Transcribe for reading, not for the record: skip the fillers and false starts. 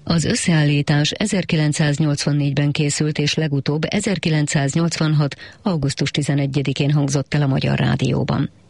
Az összeállítás 1984-ben készült, és legutóbb 1986. augusztus 11-én hangzott el a Magyar Rádióban.